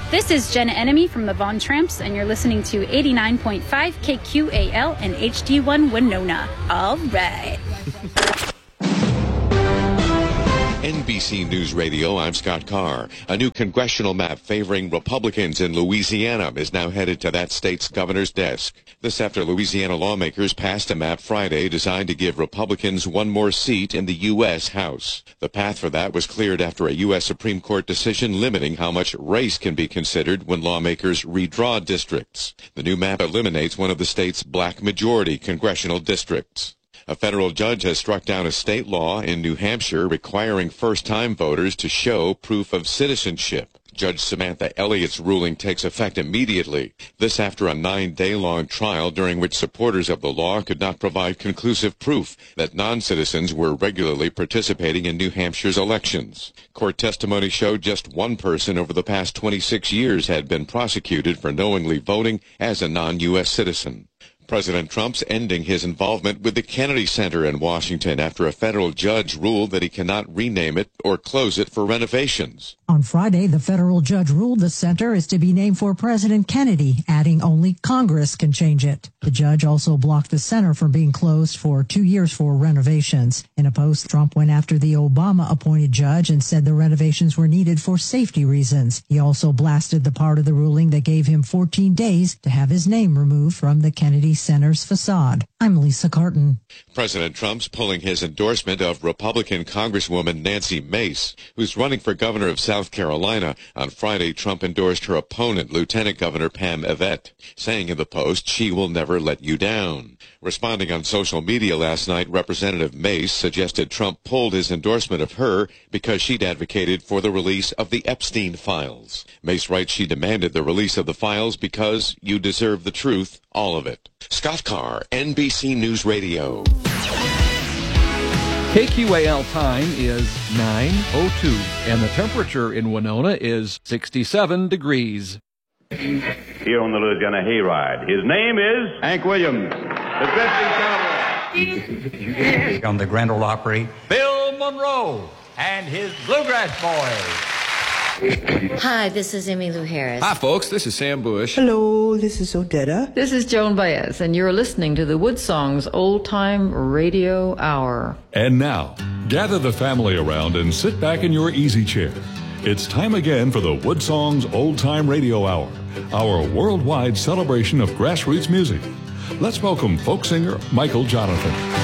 This is Jenna Enemy from the Von Tramps, and you're listening to 89.5 KQAL and HD1 Winona. All right. NBC News Radio, I'm Scott Carr. A new congressional map favoring Republicans in Louisiana is now headed to that state's governor's desk. This after Louisiana lawmakers passed a map Friday designed to give Republicans one more seat in the U.S. House. The path for that was cleared after a U.S. Supreme Court decision limiting how much race can be considered when lawmakers redraw districts. The new map eliminates one of the state's black majority congressional districts. A federal judge has struck down a state law in New Hampshire requiring first-time voters to show proof of citizenship. Judge Samantha Elliott's ruling takes effect immediately. This after a 9-day-long trial during which supporters of the law could not provide conclusive proof that non-citizens were regularly participating in New Hampshire's elections. Court testimony showed just one person over the past 26 years had been prosecuted for knowingly voting as a non-U.S. citizen. President Trump's ending his involvement with the Kennedy Center in Washington after a federal judge ruled that he cannot rename it or close it for renovations. On Friday, the federal judge ruled the center is to be named for President Kennedy, adding only Congress can change it. The judge also blocked the center from being closed for 2 years for renovations. In a post, Trump went after the Obama-appointed judge and said the renovations were needed for safety reasons. He also blasted the part of the ruling that gave him 14 days to have his name removed from the Kennedy Center's facade. I'm Lisa Carton. President Trump's pulling his endorsement of Republican Congresswoman Nancy Mace, who's running for governor of South Carolina. On Friday, Trump endorsed her opponent, Lieutenant Governor Pam Yvette, saying in the Post, "She will never let you down." Responding on social media last night, Representative Mace suggested Trump pulled his endorsement of her because she'd advocated for the release of the Epstein files. Mace writes she demanded the release of the files because you deserve the truth, all of it. Scott Carr, NBC News Radio. KQAL time is 9:02, and the temperature in Winona is 67 degrees. Here on the Louisiana Hayride, his name is Hank Williams, the drifting cowboy. On the Grand Ole Opry, Bill Monroe and his Bluegrass Boys. Hi, this is Emmylou Harris. Hi, folks. This is Sam Bush. Hello, this is Odetta. This is Joan Baez, and you're listening to the Woodsongs Old Time Radio Hour. And now, gather the family around and sit back in your easy chair. It's time again for the Woodsongs Old Time Radio Hour, our worldwide celebration of grassroots music. Let's welcome folk singer Michael Jonathan.